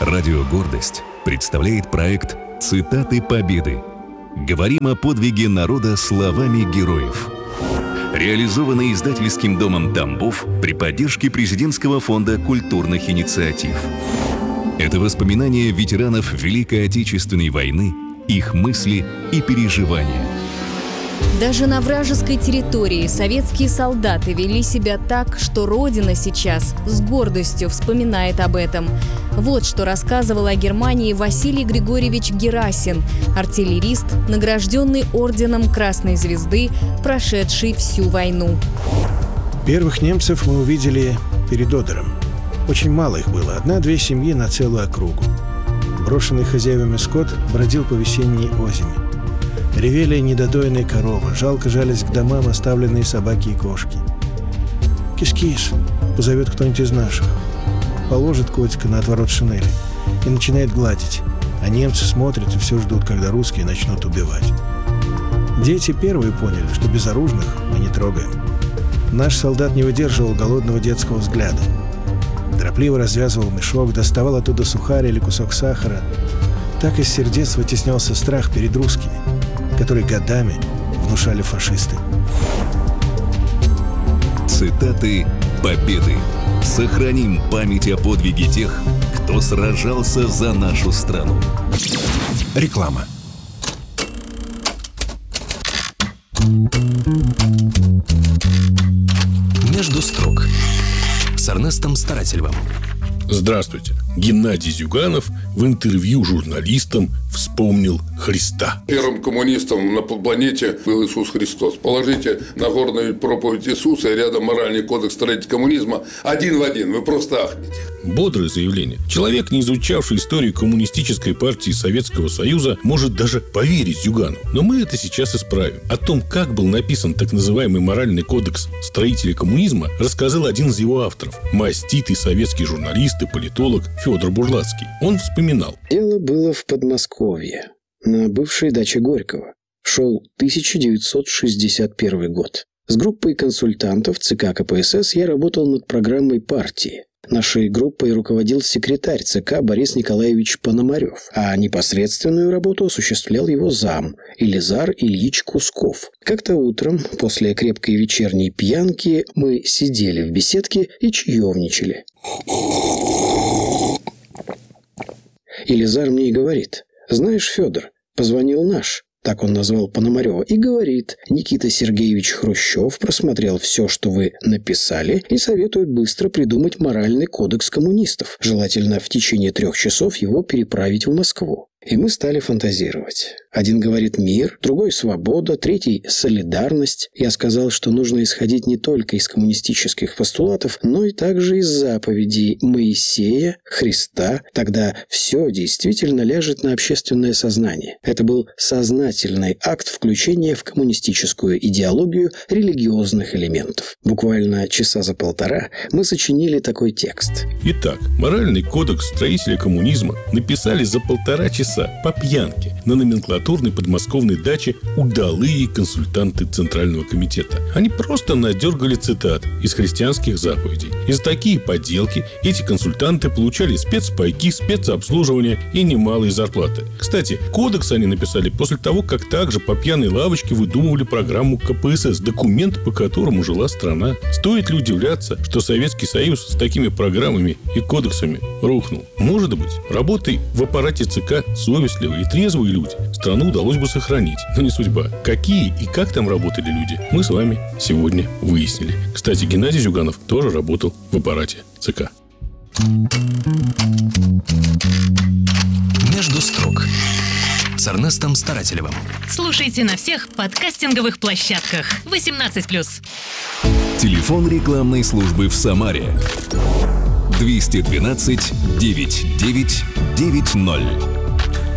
Радио «Гордость» представляет проект «Цитаты Победы». Говорим о подвиге народа словами героев. Реализованный издательским домом «Тамбов» при поддержке Президентского фонда культурных инициатив. Это воспоминания ветеранов Великой Отечественной войны, их мысли и переживания. Даже на вражеской территории советские солдаты вели себя так, что Родина сейчас с гордостью вспоминает об этом. Вот что рассказывал о Германии Василий Григорьевич Герасин, артиллерист, награжденный орденом Красной Звезды, прошедший всю войну. Первых немцев мы увидели перед Одером. Очень мало их было, 1-2 семьи на целую округу. Брошенный хозяевами скот бродил по весенней озими. Ревели недодоенные коровы, жалко жались к домам оставленные собаки и кошки. «Кис-кис!» — позовет кто-нибудь из наших. Положит котика на отворот шинели и начинает гладить, а немцы смотрят и все ждут, когда русские начнут убивать. Дети первые поняли, что безоружных мы не трогаем. Наш солдат не выдерживал голодного детского взгляда. Торопливо развязывал мешок, доставал оттуда сухарь или кусок сахара. Так из сердец вытеснялся страх перед русскими, который годами внушали фашисты. Цитаты Победы. Сохраним память о подвиге тех, кто сражался за нашу страну. Реклама. Между строк с Эрнестом Старательевым. Здравствуйте. Геннадий Зюганов в интервью журналистам вспомнил Христа. Первым коммунистом на планете был Иисус Христос. Положите Нагорную проповедь Иисуса и рядом моральный кодекс строителей коммунизма один в один. Вы просто ахнете. Бодрое заявление. Человек, не изучавший историю коммунистической партии Советского Союза, может даже поверить Зюганову. Но мы это сейчас исправим. О том, как был написан так называемый моральный кодекс строителей коммунизма, рассказал один из его авторов. Маститый советский журналист и политолог Федор Бурлацкий. Он вспоминал. Дело было в Подмосковье, на бывшей даче Горького. Шел 1961 год. С группой консультантов ЦК КПСС я работал над программой партии. Нашей группой руководил секретарь ЦК Борис Николаевич Пономарев, а непосредственную работу осуществлял его зам Елизар Ильич Кусков. Как-то утром, после крепкой вечерней пьянки, мы сидели в беседке и чаевничали. Елизар мне и говорит: «Знаешь, Федор, позвонил наш». Так он назвал Пономарева, и говорит: «Никита Сергеевич Хрущев просмотрел все, что вы написали, и советует быстро придумать моральный кодекс коммунистов. Желательно в течение 3 часов его переправить в Москву». И мы стали фантазировать. Один говорит «мир», другой «свобода», третий «солидарность». Я сказал, что нужно исходить не только из коммунистических постулатов, но и также из заповедей Моисея, Христа. Тогда все действительно ляжет на общественное сознание. Это был сознательный акт включения в коммунистическую идеологию религиозных элементов. Буквально часа за 1,5 мы сочинили такой текст. Итак, моральный кодекс строителя коммунизма написали за 1,5 часа по пьянке на номенклатурной подмосковной даче удалые консультанты Центрального комитета. Они просто надергали цитат из христианских заповедей. И за такие подделки эти консультанты получали спецпайки, спецобслуживание и немалые зарплаты. Кстати, кодекс они написали после того, как также по пьяной лавочке выдумывали программу КПСС, документ, по которому жила страна. Стоит ли удивляться, что Советский Союз с такими программами и кодексами рухнул? Может быть, работой в аппарате ЦК совестливые и трезвые люди страну удалось бы сохранить, но не судьба. Какие и как там работали люди, мы с вами сегодня выяснили. Кстати, Геннадий Зюганов тоже работал в аппарате ЦК. Между строк с Эрнестом Старательевым. Слушайте на всех подкастинговых площадках. 18+. Телефон рекламной службы в Самаре 212 99 90.